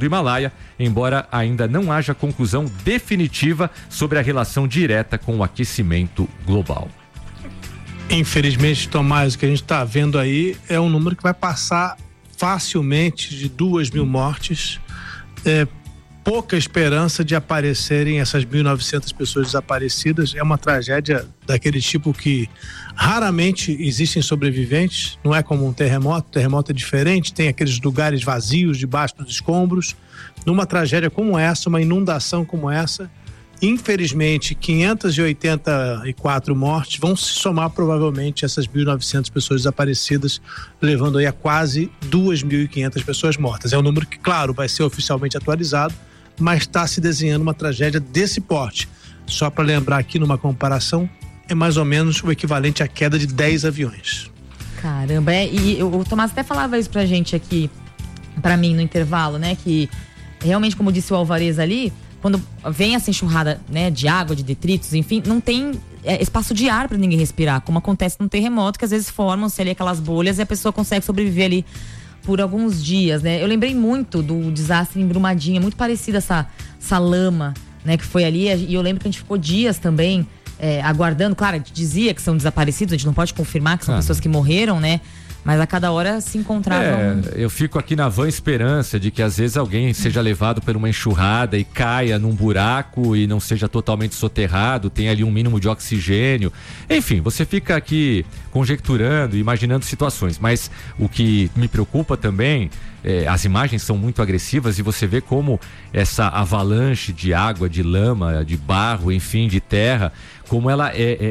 do Himalaia, embora ainda não haja conclusão definitiva sobre a relação direta com o aquecimento global. Infelizmente, Tomás, o que a gente está vendo aí é um número que vai passar facilmente de 2.000 mortes. Pouca esperança de aparecerem essas 1.900 pessoas desaparecidas. É uma tragédia daquele tipo que raramente existem sobreviventes. Não é como um terremoto. Terremoto é diferente, tem aqueles lugares vazios debaixo dos escombros. Numa tragédia como essa, uma inundação como essa, infelizmente 584 mortes vão se somar provavelmente essas 1.900 pessoas desaparecidas, levando aí a quase 2.500 pessoas mortas. É um número que, claro, vai ser oficialmente atualizado, mas está se desenhando uma tragédia desse porte. Só para lembrar aqui, numa comparação, é mais ou menos o equivalente à queda de 10 aviões. Caramba, e o Tomás até falava isso pra gente aqui, pra mim no intervalo, né, que realmente, como disse o Alvarez ali, quando vem essa enxurrada, né, de água, de detritos, enfim, não tem espaço de ar para ninguém respirar, como acontece num terremoto, que às vezes formam-se ali aquelas bolhas e a pessoa consegue sobreviver ali por alguns dias, né? Eu lembrei muito do desastre em Brumadinho, muito parecida essa lama, né, que foi ali, e eu lembro que a gente ficou dias também aguardando. Claro, a gente dizia que são desaparecidos, a gente não pode confirmar que são pessoas que morreram, né? Mas a cada hora se encontravam. Eu fico aqui na vã esperança de que às vezes alguém seja levado por uma enxurrada e caia num buraco e não seja totalmente soterrado, tenha ali um mínimo de oxigênio. Enfim, você fica aqui conjecturando, imaginando situações. Mas o que me preocupa também, as imagens são muito agressivas e você vê como essa avalanche de água, de lama, de barro, enfim, de terra, como ela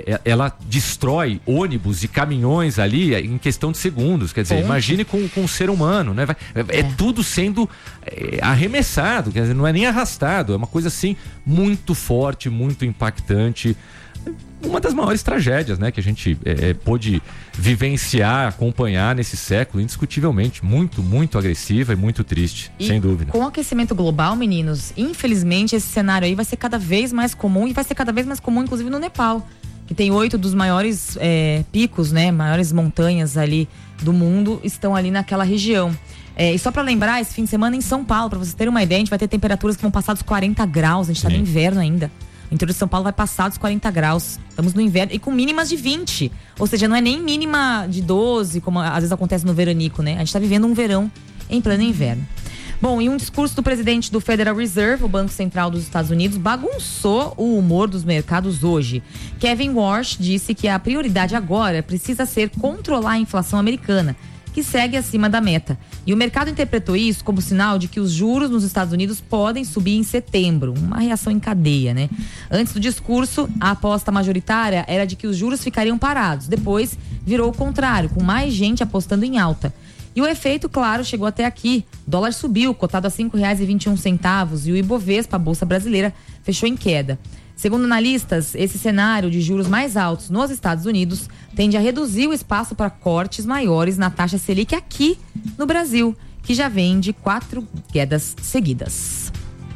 destrói ônibus e caminhões ali em questão de segundos. Quer dizer, imagine com um ser humano, né? Tudo sendo arremessado, quer dizer, não é nem arrastado, é uma coisa assim muito forte, muito impactante. Uma das maiores tragédias, né, que a gente pôde vivenciar, acompanhar nesse século, indiscutivelmente, muito, muito agressiva e muito triste, sem dúvida. Com o aquecimento global, meninos, infelizmente esse cenário aí vai ser cada vez mais comum, e vai ser cada vez mais comum, inclusive no Nepal, que tem 8 dos maiores picos, né, maiores montanhas ali do mundo, estão ali naquela região. E só pra lembrar, esse fim de semana em São Paulo, pra vocês terem uma ideia, a gente vai ter temperaturas que vão passar dos 40 graus, a gente tá no inverno ainda. O interior de São Paulo vai passar dos 40 graus. Estamos no inverno e com mínimas de 20. Ou seja, não é nem mínima de 12, como às vezes acontece no veranico, né? A gente está vivendo um verão em pleno inverno. Bom, e um discurso do presidente do Federal Reserve, o Banco Central dos Estados Unidos, bagunçou o humor dos mercados hoje. Kevin Warsh disse que a prioridade agora precisa ser controlar a inflação americana, que segue acima da meta. E o mercado interpretou isso como sinal de que os juros nos Estados Unidos podem subir em setembro. Uma reação em cadeia, né? Antes do discurso, a aposta majoritária era de que os juros ficariam parados. Depois, virou o contrário, com mais gente apostando em alta. E o efeito, claro, chegou até aqui. O dólar subiu, cotado a R$ 5,21, e o Ibovespa, a Bolsa Brasileira, fechou em queda. Segundo analistas, esse cenário de juros mais altos nos Estados Unidos tende a reduzir o espaço para cortes maiores na taxa Selic aqui no Brasil, que já vem de 4 quedas seguidas.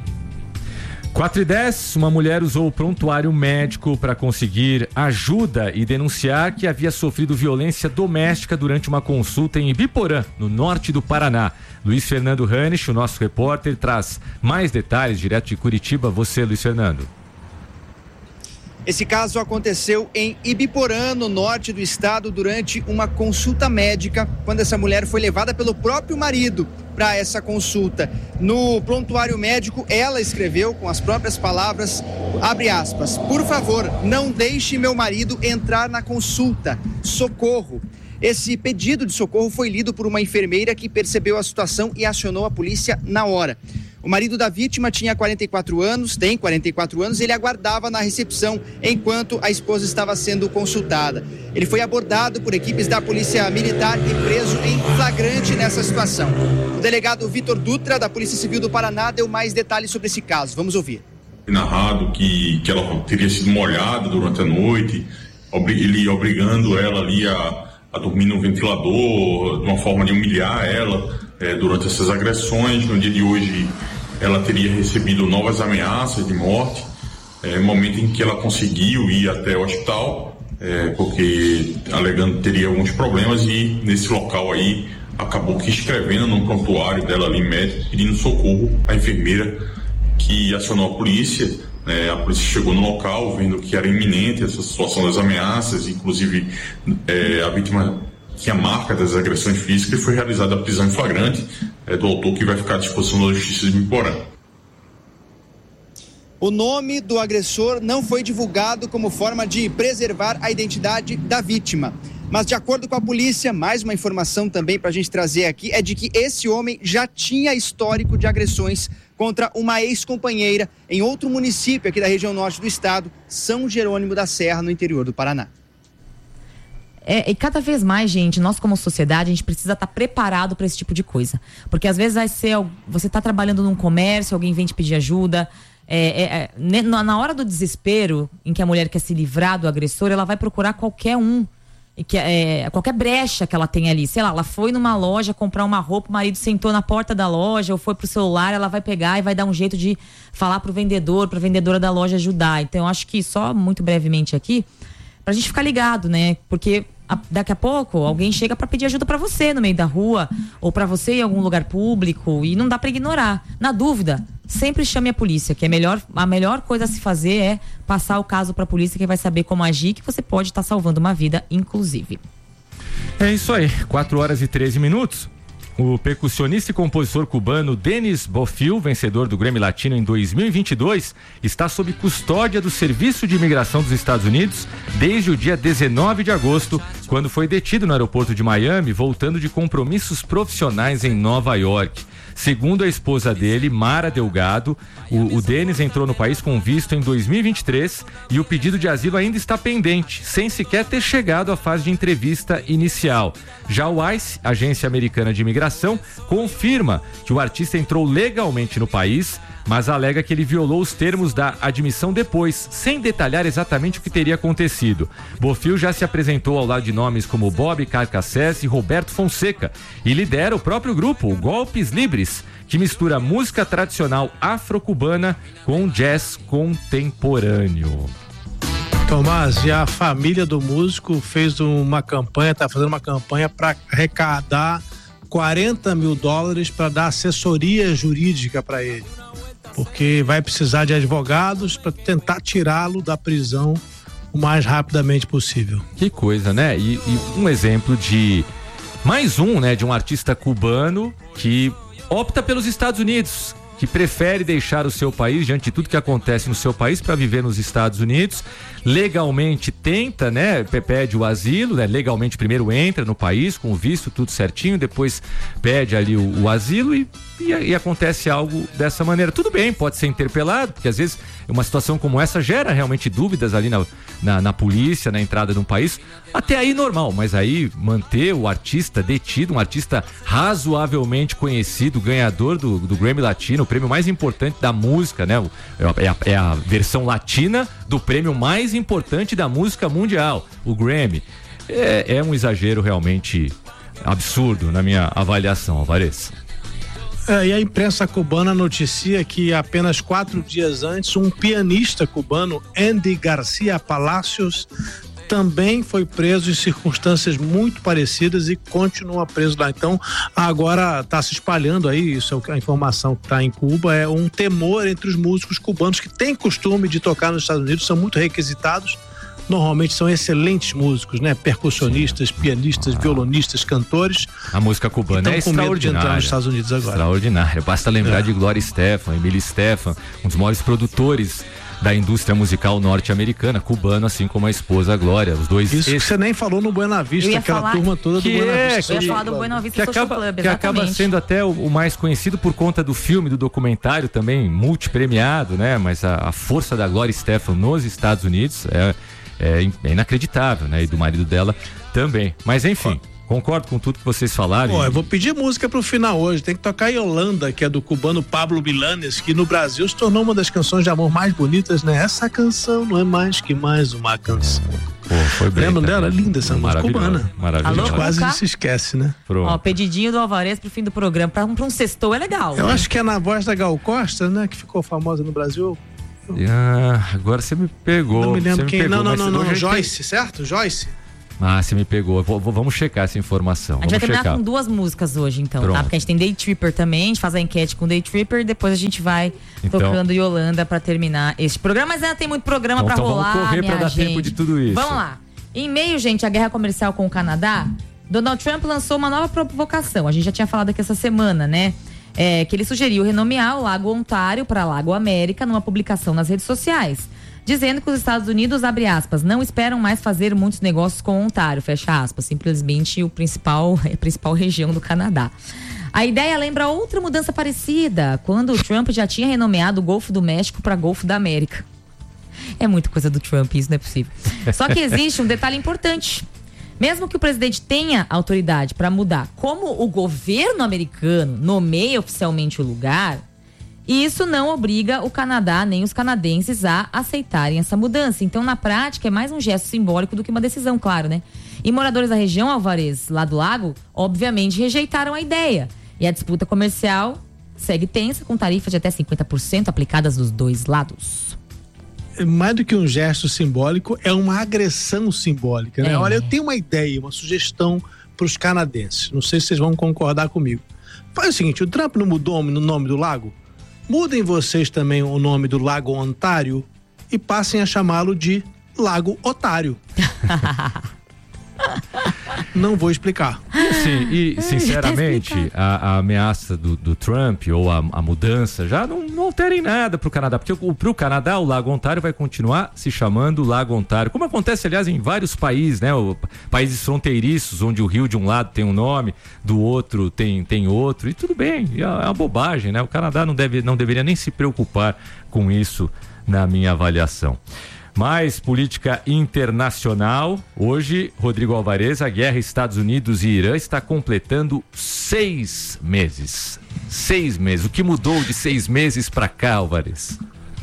4h10, uma mulher usou o prontuário médico para conseguir ajuda e denunciar que havia sofrido violência doméstica durante uma consulta em Ibiporã, no norte do Paraná. Luiz Fernando Ranisch, o nosso repórter, traz mais detalhes direto de Curitiba. Você, Luiz Fernando. Esse caso aconteceu em Ibiporã, no norte do estado, durante uma consulta médica, quando essa mulher foi levada pelo próprio marido para essa consulta. No prontuário médico, ela escreveu com as próprias palavras, abre aspas, por favor, não deixe meu marido entrar na consulta, socorro. Esse pedido de socorro foi lido por uma enfermeira que percebeu a situação e acionou a polícia na hora. O marido da vítima tinha 44 anos, tem 44 anos, e ele aguardava na recepção enquanto a esposa estava sendo consultada. Ele foi abordado por equipes da Polícia Militar e preso em flagrante nessa situação. O delegado Vitor Dutra, da Polícia Civil do Paraná, deu mais detalhes sobre esse caso. Vamos ouvir. Narrado que ela teria sido molhada durante a noite, ele obrigando ela ali a dormir no ventilador, de uma forma de humilhar ela durante essas agressões. No dia de hoje, ela teria recebido novas ameaças de morte, no momento em que ela conseguiu ir até o hospital, porque alegando que teria alguns problemas, e nesse local aí acabou que escrevendo no prontuário dela ali, médico, pedindo socorro à enfermeira, que acionou a polícia. A polícia chegou no local, vendo que era iminente essa situação das ameaças, inclusive a vítima tinha marca das agressões físicas, e foi realizada a prisão em flagrante do autor, que vai ficar à disposição da Justiça de Ibiporã. O nome do agressor não foi divulgado como forma de preservar a identidade da vítima. Mas, de acordo com a polícia, mais uma informação também para a gente trazer aqui é de que esse homem já tinha histórico de agressões contra uma ex-companheira em outro município aqui da região norte do estado, São Jerônimo da Serra, no interior do Paraná. E cada vez mais, gente, nós como sociedade, a gente precisa estar preparado para esse tipo de coisa. Porque às vezes vai ser, você está trabalhando num comércio, alguém vem te pedir ajuda. Na hora do desespero, em que a mulher quer se livrar do agressor, ela vai procurar qualquer qualquer brecha que ela tem ali. Sei lá, ela foi numa loja comprar uma roupa, o marido sentou na porta da loja ou foi pro celular, ela vai pegar e vai dar um jeito de falar pro vendedor, pra vendedora da loja ajudar. Então eu acho que só muito brevemente aqui, pra gente ficar ligado, né? Porque daqui a pouco alguém chega pra pedir ajuda pra você no meio da rua ou pra você em algum lugar público e não dá pra ignorar. Na dúvida, sempre chame a polícia, que a melhor coisa a se fazer é passar o caso pra polícia, que vai saber como agir, que você pode estar salvando uma vida, inclusive. É isso aí, 4h13. O percussionista e compositor cubano Denis Bofill, vencedor do Grammy Latino em 2022, está sob custódia do Serviço de Imigração dos Estados Unidos desde o dia 19 de agosto, quando foi detido no aeroporto de Miami, voltando de compromissos profissionais em Nova York. Segundo a esposa dele, Mara Delgado, o Denis entrou no país com visto em 2023 e o pedido de asilo ainda está pendente, sem sequer ter chegado à fase de entrevista inicial. Já o ICE, Agência Americana de Imigração, confirma que o artista entrou legalmente no país, mas alega que ele violou os termos da admissão depois, sem detalhar exatamente o que teria acontecido. Bofill já se apresentou ao lado de nomes como Bob Carcassés e Roberto Fonseca e lidera o próprio grupo, o Golpes Libres, que mistura música tradicional afro-cubana com jazz contemporâneo. Tomás, e a família do músico fez uma campanha, está fazendo uma campanha para arrecadar $40 mil para dar assessoria jurídica para ele, porque vai precisar de advogados para tentar tirá-lo da prisão o mais rapidamente possível. Que coisa, né? E um exemplo de mais um, né, de um artista cubano que opta pelos Estados Unidos, que prefere deixar o seu país diante de tudo que acontece no seu país para viver nos Estados Unidos. Legalmente tenta, né, pede o asilo, né, legalmente primeiro entra no país com o visto, tudo certinho, depois pede ali o asilo e acontece algo dessa maneira. Tudo bem, pode ser interpelado, porque às vezes uma situação como essa gera realmente dúvidas ali na polícia, na entrada de um país. Até aí normal, mas aí manter o artista detido, um artista razoavelmente conhecido, ganhador do Grammy Latino, o prêmio mais importante da música, né? É a versão latina do prêmio mais importante da música mundial, o Grammy. É um exagero realmente absurdo na minha avaliação, Alvarez. E a imprensa cubana noticia que apenas 4 dias antes, um pianista cubano, Andy Garcia Palacios, também foi preso em circunstâncias muito parecidas e continua preso lá. Então, agora está se espalhando aí, isso é a informação que está em Cuba, é um temor entre os músicos cubanos que têm costume de tocar nos Estados Unidos, são muito requisitados. Normalmente são excelentes músicos, né? Percussionistas, pianistas, violonistas, cantores. A música cubana é extraordinária. De entrar nos Estados Unidos agora. Extraordinária. Basta lembrar de Gloria Estefan, Emília Estefan, um dos maiores produtores da indústria musical norte-americana, cubano, assim como a esposa Glória. Os dois. Isso que você nem falou no Buena Vista, aquela turma toda do Buena Vista. Eu ia falar do Buena Vista Social Club, que acaba sendo até o mais conhecido por conta do filme, do documentário também, multipremiado, né? Mas a força da Gloria Estefan nos Estados Unidos é inacreditável, né? E do marido dela também. Mas enfim, concordo com tudo que vocês falaram. Eu vou pedir música pro final hoje. Tem que tocar Yolanda, que é do cubano Pablo Milanés, que no Brasil se tornou uma das canções de amor mais bonitas, né? Essa canção não é mais que mais uma canção. Foi bem. Lembram dela? Linda essa música cubana. Maravilhosa. A gente quase se esquece, né? Pedidinho do Alvarez pro fim do programa, pra um sextou é legal. Eu acho que é na voz da Gal Costa, né? Que ficou famosa no Brasil. Agora você me pegou. Não me lembro quem. Não, Joyce, certo? Joyce. Ah, você me pegou. Vamos checar essa informação. A gente vai terminar com 2 músicas hoje, então, tá? Porque a gente tem Day Tripper também, a gente faz a enquete com Day Tripper, depois a gente vai tocando Yolanda pra terminar este programa. Mas ainda tem muito programa pra rolar, vamos correr pra dar tempo de tudo isso. Vamos lá. Em meio, gente, à guerra comercial com o Canadá, Donald Trump lançou uma nova provocação. A gente já tinha falado aqui essa semana, né? Que ele sugeriu renomear o Lago Ontário para Lago América numa publicação nas redes sociais, dizendo que os Estados Unidos, abre aspas, não esperam mais fazer muitos negócios com o Ontário, fecha aspas, simplesmente a principal região do Canadá. A ideia lembra outra mudança parecida, quando o Trump já tinha renomeado o Golfo do México para Golfo da América. É muita coisa do Trump, isso não é possível. Só que existe um detalhe importante. Mesmo que o presidente tenha autoridade para mudar como o governo americano nomeia oficialmente o lugar, isso não obriga o Canadá nem os canadenses a aceitarem essa mudança. Então, na prática, é mais um gesto simbólico do que uma decisão, claro, né? E moradores da região, Alvarez, lá do lago, obviamente rejeitaram a ideia. E a disputa comercial segue tensa, com tarifas de até 50% aplicadas dos 2 lados. Mais do que um gesto simbólico, é uma agressão simbólica, né? Olha, eu tenho uma ideia, uma sugestão para os canadenses. Não sei se vocês vão concordar comigo. Faz o seguinte, o Trump não mudou o nome do lago? Mudem vocês também o nome do Lago Ontário e passem a chamá-lo de Lago Otário. Não vou explicar. Sim, e sinceramente, a ameaça do Trump ou a mudança já não altera em nada pro Canadá, porque pro Canadá o Lago Ontário vai continuar se chamando Lago Ontário, como acontece, aliás, em vários países, né? Países fronteiriços, onde o rio de um lado tem um nome, do outro tem outro, e tudo bem, é uma bobagem, né? O Canadá não deveria nem se preocupar com isso, na minha avaliação. Mais política internacional. Hoje, Rodrigo Alvarez, a guerra Estados Unidos e Irã está completando 6 meses. 6 meses. O que mudou de 6 meses para cá, Alvarez?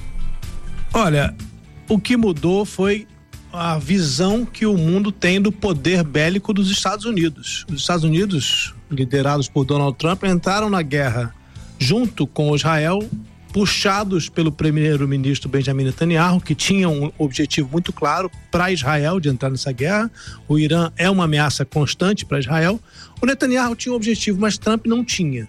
Olha, o que mudou foi a visão que o mundo tem do poder bélico dos Estados Unidos. Os Estados Unidos, liderados por Donald Trump, entraram na guerra junto com Israel, puxados pelo primeiro-ministro Benjamin Netanyahu, que tinha um objetivo muito claro para Israel de entrar nessa guerra. O Irã é uma ameaça constante para Israel. O Netanyahu tinha um objetivo, mas Trump não tinha.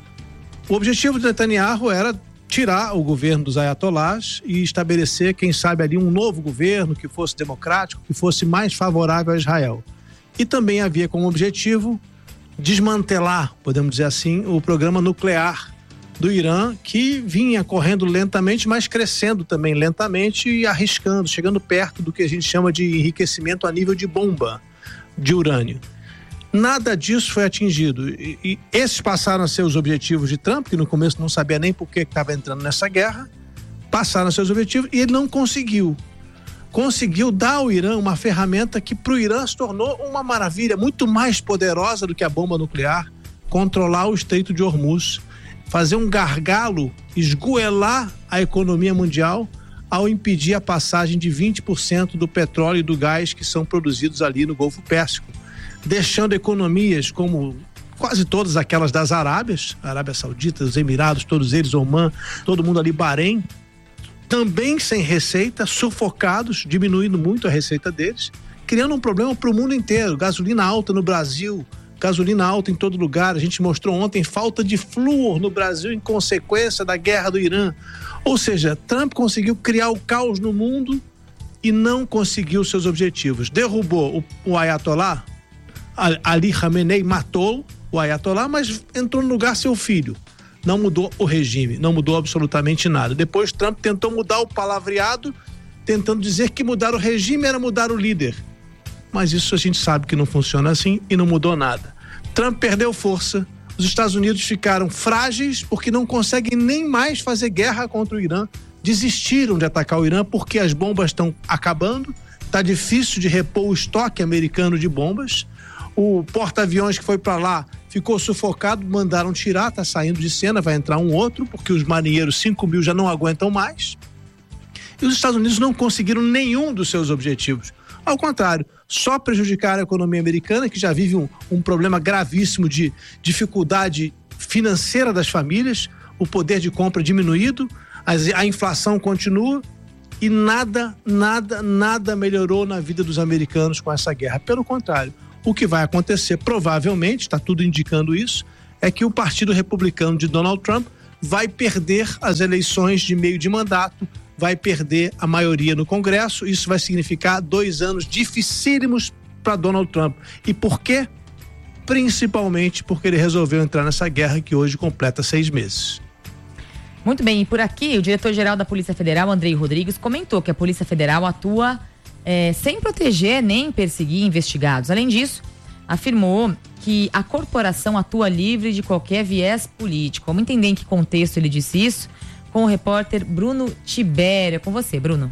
O objetivo de Netanyahu era tirar o governo dos ayatolás e estabelecer, quem sabe, ali um novo governo que fosse democrático, que fosse mais favorável a Israel. E também havia como objetivo desmantelar, podemos dizer assim, o programa nuclear do Irã, que vinha correndo lentamente, mas crescendo também lentamente e arriscando, chegando perto do que a gente chama de enriquecimento a nível de bomba de urânio. Nada disso foi atingido. E esses passaram a ser os objetivos de Trump, que no começo não sabia nem por que estava entrando nessa guerra, passaram a ser os objetivos e ele não conseguiu. Conseguiu dar ao Irã uma ferramenta que para o Irã se tornou uma maravilha, muito mais poderosa do que a bomba nuclear, controlar o Estreito de Hormuz, fazer um gargalo, esgoelar a economia mundial ao impedir a passagem de 20% do petróleo e do gás que são produzidos ali no Golfo Pérsico, deixando economias como quase todas aquelas das Arábias, Arábia Saudita, os Emirados, todos eles, Omã, todo mundo ali, Bahrein, também sem receita, sufocados, diminuindo muito a receita deles, criando um problema para o mundo inteiro. Gasolina alta no Brasil, gasolina alta em todo lugar. A gente mostrou ontem falta de flúor no Brasil em consequência da guerra do Irã. Ou seja, Trump conseguiu criar o caos no mundo e não conseguiu seus objetivos. Derrubou o Ayatollah, Ali Khamenei matou o Ayatollah, mas entrou no lugar seu filho. Não mudou o regime, não mudou absolutamente nada. Depois Trump tentou mudar o palavreado, tentando dizer que mudar o regime era mudar o líder. Mas isso a gente sabe que não funciona assim e não mudou nada. Trump perdeu força, os Estados Unidos ficaram frágeis porque não conseguem nem mais fazer guerra contra o Irã. Desistiram de atacar o Irã porque as bombas estão acabando, está difícil de repor o estoque americano de bombas. O porta-aviões que foi para lá ficou sufocado, mandaram tirar, está saindo de cena, vai entrar um outro, porque os marinheiros 5.000 já não aguentam mais. E os Estados Unidos não conseguiram nenhum dos seus objetivos. Ao contrário, só prejudicaram a economia americana, que já vive um problema gravíssimo de dificuldade financeira das famílias, o poder de compra diminuído, a inflação continua, E nada melhorou na vida dos americanos com essa guerra. Pelo contrário, o que vai acontecer, provavelmente, está tudo indicando isso, é que o Partido Republicano de Donald Trump vai perder as eleições de meio de mandato, vai perder a maioria no Congresso. Isso vai significar 2 anos dificílimos para Donald Trump. E por quê? Principalmente porque ele resolveu entrar nessa guerra que hoje completa 6 meses. Muito bem, e por aqui o diretor-geral da Polícia Federal, Andrei Rodrigues, comentou que a Polícia Federal atua sem proteger nem perseguir investigados. Além disso, afirmou que a corporação atua livre de qualquer viés político. Vamos entender em que contexto ele disse isso com o repórter Bruno Tibério. É com você, Bruno.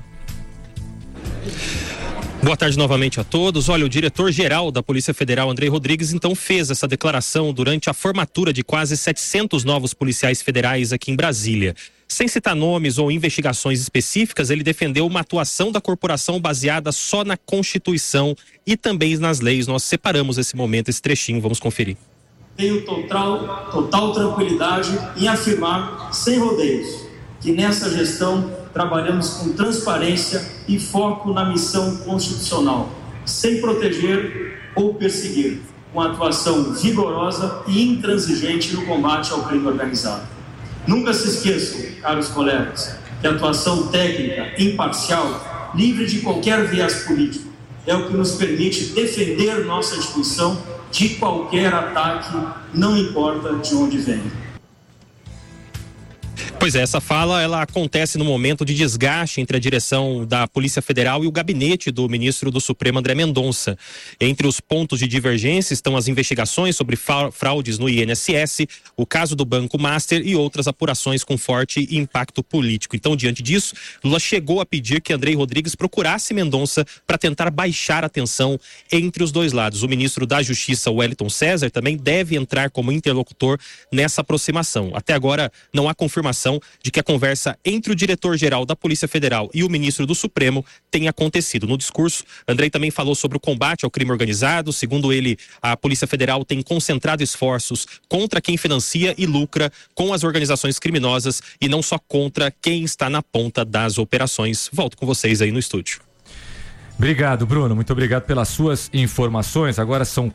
Boa tarde novamente a todos. Olha, o diretor-geral da Polícia Federal, Andrei Rodrigues, então fez essa declaração durante a formatura de quase 700 novos policiais federais aqui em Brasília. Sem citar nomes ou investigações específicas, ele defendeu uma atuação da corporação baseada só na Constituição e também nas leis. Nós separamos esse momento, esse trechinho, vamos conferir. Tenho total tranquilidade em afirmar, sem rodeios, que nessa gestão trabalhamos com transparência e foco na missão constitucional, sem proteger ou perseguir, com atuação vigorosa e intransigente no combate ao crime organizado. Nunca se esqueçam, caros colegas, que a atuação técnica, imparcial, livre de qualquer viés político, é o que nos permite defender nossa instituição de qualquer ataque, não importa de onde venha. Pois é, essa fala ela acontece no momento de desgaste entre a direção da Polícia Federal e o gabinete do ministro do Supremo, André Mendonça. Entre os pontos de divergência estão as investigações sobre fraudes no INSS, o caso do Banco Master e outras apurações com forte impacto político. Então, diante disso, Lula chegou a pedir que Andrei Rodrigues procurasse Mendonça para tentar baixar a tensão entre os dois lados. O ministro da Justiça, Wellington César, também deve entrar como interlocutor nessa aproximação. Até agora, não há confirmação de que a conversa entre o diretor-geral da Polícia Federal e o ministro do Supremo tenha acontecido. No discurso, Andrei também falou sobre o combate ao crime organizado. Segundo ele, a Polícia Federal tem concentrado esforços contra quem financia e lucra com as organizações criminosas e não só contra quem está na ponta das operações. Volto com vocês aí no estúdio. Obrigado, Bruno. Muito obrigado pelas suas informações. Agora são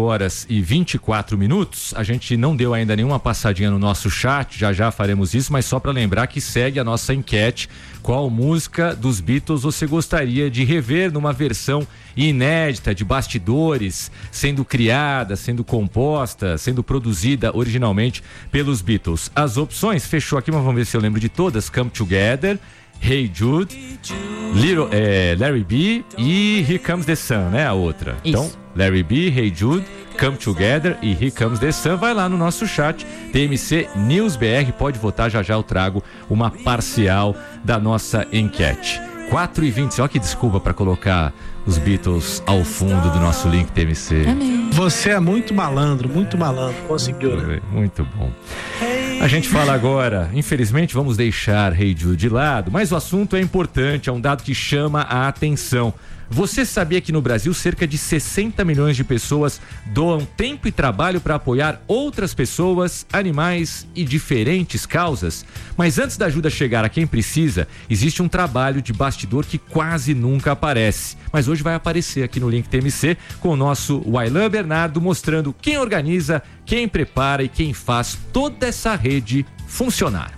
4h24. A gente não deu ainda nenhuma passadinha no nosso chat, já faremos isso, mas só para lembrar que segue a nossa enquete. Qual música dos Beatles você gostaria de rever numa versão inédita, de bastidores, sendo criada, sendo composta, sendo produzida originalmente pelos Beatles? As opções, fechou aqui, mas vamos ver se eu lembro de todas. Come Together, Hey Jude, Larry B e Here Comes the Sun, né? A outra. Isso. Então, Larry B, Hey Jude, Come Together e Here Comes the Sun. Vai lá no nosso chat, TMC News BR, pode votar, já eu trago uma parcial da nossa enquete. 4h20, olha que desculpa para colocar os Beatles ao fundo do nosso link TMC. Você é muito malandro, conseguiu, né? Muito bom. A gente fala agora, infelizmente vamos deixar Hey Jude de lado, mas o assunto é importante, é um dado que chama a atenção. Você sabia que no Brasil cerca de 60 milhões de pessoas doam tempo e trabalho para apoiar outras pessoas, animais e diferentes causas? Mas antes da ajuda chegar a quem precisa, existe um trabalho de bastidor que quase nunca aparece. Mas hoje vai aparecer aqui no Link TMC com o nosso Wailan Bernardo mostrando quem organiza, quem prepara e quem faz toda essa rede funcionar.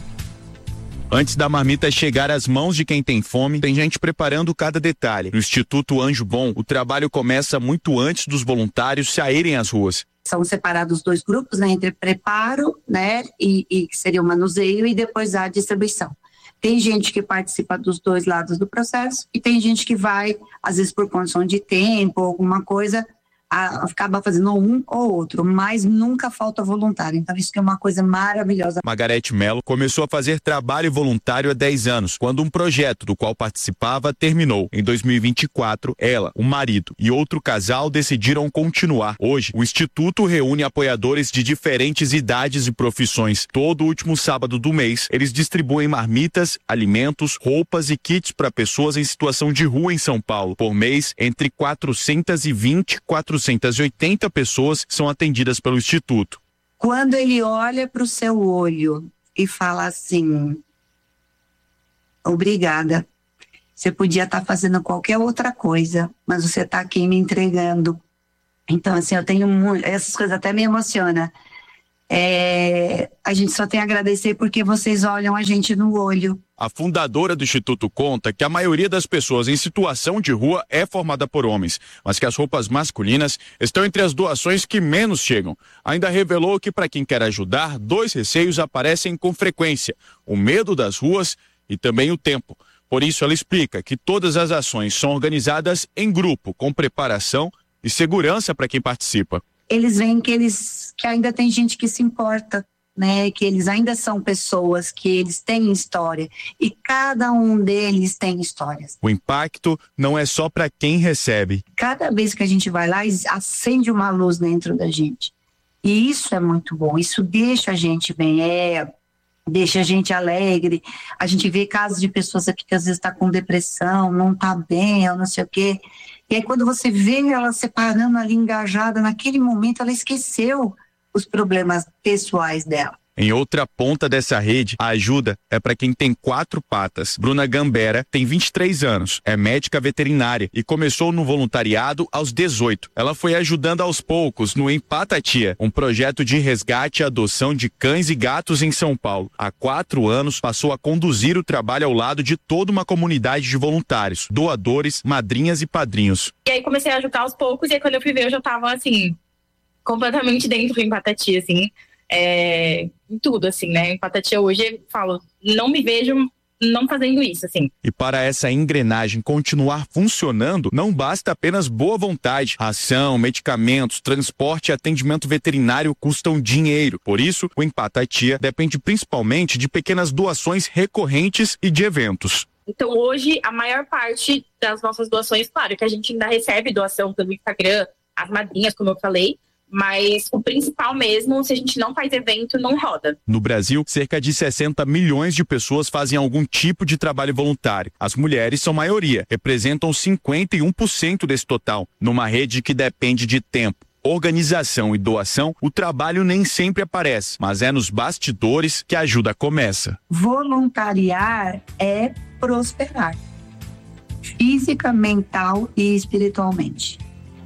Antes da marmita chegar às mãos de quem tem fome, tem gente preparando cada detalhe. No Instituto Anjo Bom, o trabalho começa muito antes dos voluntários saírem às ruas. São separados 2 grupos, né, entre preparo, né, e que seria o manuseio e depois a distribuição. Tem gente que participa dos 2 lados do processo e tem gente que vai, às vezes por condição de tempo, alguma coisa, acaba fazendo um ou outro, mas nunca falta voluntário. Então isso que é uma coisa maravilhosa. Margarete Mello começou a fazer trabalho voluntário há 10 anos, quando um projeto do qual participava terminou. Em 2024, ela, o marido e outro casal decidiram continuar. Hoje, o Instituto reúne apoiadores de diferentes idades e profissões. Todo último sábado do mês, eles distribuem marmitas, alimentos, roupas e kits para pessoas em situação de rua em São Paulo. Por mês, entre 420 e 480 pessoas são atendidas pelo Instituto. Quando ele olha para o seu olho e fala assim, obrigada, Você podia estar fazendo qualquer outra coisa, mas você está aqui me entregando. Então, assim, eu tenho essas coisas até me emocionam. A gente só tem a agradecer porque vocês olham a gente no olho. A fundadora do Instituto conta que a maioria das pessoas em situação de rua é formada por homens, mas que as roupas masculinas estão entre as doações que menos chegam. Ainda revelou que, para quem quer ajudar, 2 receios aparecem com frequência: o medo das ruas e também o tempo. Por isso, ela explica que todas as ações são organizadas em grupo, com preparação e segurança para quem participa. Eles veem que ainda tem gente que se importa, né? Que eles ainda são pessoas, que eles têm história. E cada um deles tem histórias. O impacto não é só para quem recebe. Cada vez que a gente vai lá, acende uma luz dentro da gente. E isso é muito bom. Isso deixa a gente bem, deixa a gente alegre. A gente vê casos de pessoas aqui que às vezes está com depressão, não está bem, ou não sei o quê. E aí quando você vê ela separando ali, engajada, naquele momento ela esqueceu os problemas pessoais dela. Em outra ponta dessa rede, a ajuda é para quem tem 4 patas. Bruna Gambera tem 23 anos, é médica veterinária e começou no voluntariado aos 18. Ela foi ajudando aos poucos no Empatatia, um projeto de resgate e adoção de cães e gatos em São Paulo. Há 4 anos, passou a conduzir o trabalho ao lado de toda uma comunidade de voluntários, doadores, madrinhas e padrinhos. E aí comecei a ajudar aos poucos, e aí quando eu fui ver, eu já tava, assim, completamente dentro do Empatatia, assim. Em tudo, assim, né? Empatatia hoje, eu falo, não me vejo não fazendo isso, assim. E para essa engrenagem continuar funcionando, não basta apenas boa vontade. Ração, medicamentos, transporte e atendimento veterinário custam dinheiro. Por isso, o Empatatia depende principalmente de pequenas doações recorrentes e de eventos. Então, hoje, a maior parte das nossas doações, claro, que a gente ainda recebe doação pelo Instagram, as madrinhas, como eu falei, mas o principal mesmo, se a gente não faz evento, não roda. No Brasil, cerca de 60 milhões de pessoas fazem algum tipo de trabalho voluntário. As mulheres são maioria, representam 51% desse total. Numa rede que depende de tempo, organização e doação, o trabalho nem sempre aparece, mas é nos bastidores que a ajuda começa. Voluntariar é prosperar, física, mental e espiritualmente.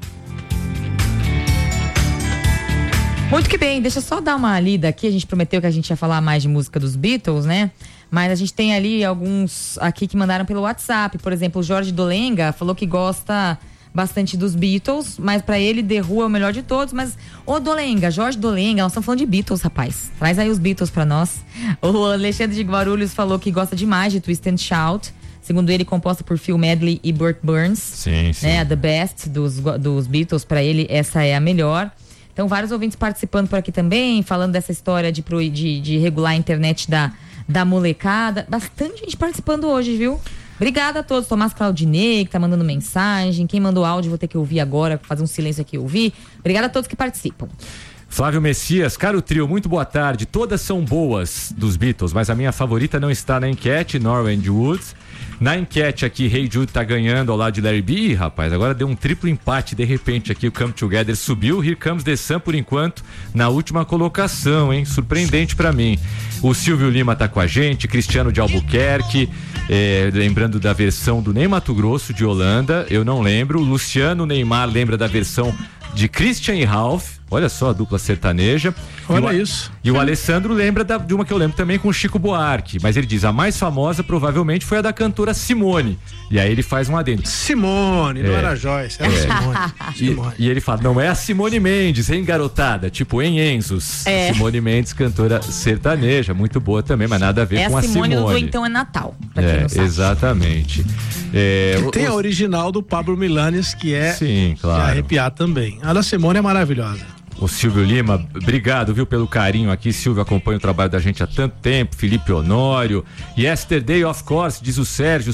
Muito que bem, deixa eu só dar uma lida aqui, a gente prometeu que a gente ia falar mais de música dos Beatles, né? Mas a gente tem ali alguns aqui que mandaram pelo WhatsApp, por exemplo, o Jorge Dolenga falou que gosta bastante dos Beatles, mas pra ele The Who é o melhor de todos, mas Dolenga, Jorge Dolenga, nós estamos falando de Beatles, rapaz, traz aí os Beatles pra nós. O Alexandre de Guarulhos falou que gosta demais de Twist and Shout, segundo ele, composta por Phil Medley e Burt Burns. Sim. Né? The Best dos Beatles, pra ele essa é a melhor. Então, vários ouvintes participando por aqui também, falando dessa história de regular a internet da molecada. Bastante gente participando hoje, viu? Obrigada a todos. Tomás Claudinei, que tá mandando mensagem. Quem mandou áudio, vou ter que ouvir agora, fazer um silêncio aqui e ouvir. Obrigada a todos que participam. Flávio Messias, caro trio, muito boa tarde. Todas são boas dos Beatles, mas a minha favorita não está na enquete, Norah and Woods. Na enquete aqui, Hey Jude tá ganhando ao lado de Larry B. Ih, rapaz, agora deu um triplo empate de repente aqui, o Come Together subiu, Here Comes the Sun por enquanto na última colocação, hein? Surpreendente pra mim. O Silvio Lima tá com a gente, Cristiano de Albuquerque, lembrando da versão do Ney Matogrosso de Holanda, eu não lembro. O Luciano Neymar lembra da versão de Christian e Ralph. Olha só a dupla sertaneja. Olha isso. E o Alessandro lembra de uma que eu lembro também com o Chico Buarque. Mas ele diz, a mais famosa provavelmente foi a da cantora Simone. E aí ele faz um adendo. Simone, não era Joyce, era Simone. E ele fala, não é a Simone Mendes, hein, garotada? Tipo, em Enzos. Simone Mendes, cantora sertaneja, muito boa também, mas nada a ver com a Simone. Do Então é Natal, pra quem não sabe. Exatamente. Tem a original do Pablo Milanés, que é sim, claro, de arrepiar também. A da Simone é maravilhosa. O Silvio Lima, obrigado, viu, pelo carinho aqui. Silvio acompanha o trabalho da gente há tanto tempo. Felipe Honório. Yesterday, of course, diz o Sérgio,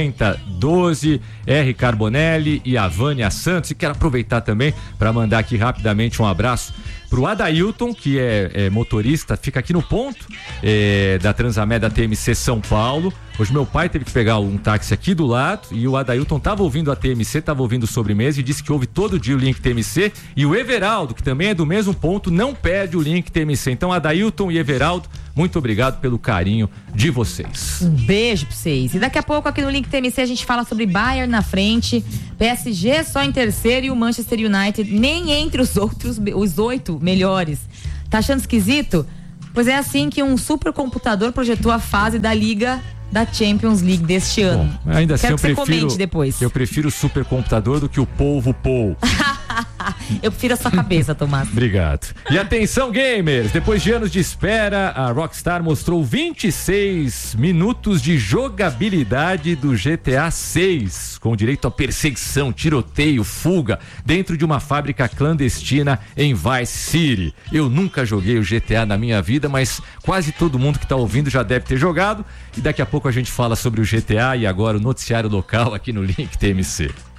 5012. R. Carbonelli e a Vânia Santos. E quero aproveitar também para mandar aqui rapidamente um abraço pro Adailton, que é motorista, fica aqui no ponto da Transamérica da TMC São Paulo. Hoje meu pai teve que pegar um táxi aqui do lado e o Adailton tava ouvindo a TMC, tava ouvindo Sobremesa e disse que ouve todo dia o Link TMC. E o Everaldo, que também é do mesmo ponto, não perde o Link TMC. Então, Adailton e Everaldo, Muito obrigado pelo carinho de vocês. Um beijo pra vocês. E daqui a pouco aqui no Link TMC a gente fala sobre Bayern na frente, PSG só em terceiro e o Manchester United nem entre os 8 melhores. Tá achando esquisito? Pois é assim que um supercomputador projetou a fase da Liga da Champions League deste ano. Bom, ainda assim, Quero que você comente depois. Eu prefiro o supercomputador do que o polvo Pou. Eu prefiro a sua cabeça, Tomás. Obrigado. E atenção, gamers! Depois de anos de espera, a Rockstar mostrou 26 minutos de jogabilidade do GTA 6, com direito a perseguição, tiroteio, fuga, dentro de uma fábrica clandestina em Vice City. Eu nunca joguei o GTA na minha vida, mas quase todo mundo que está ouvindo já deve ter jogado. E daqui a pouco a gente fala sobre o GTA e agora o noticiário local aqui no Link TMC.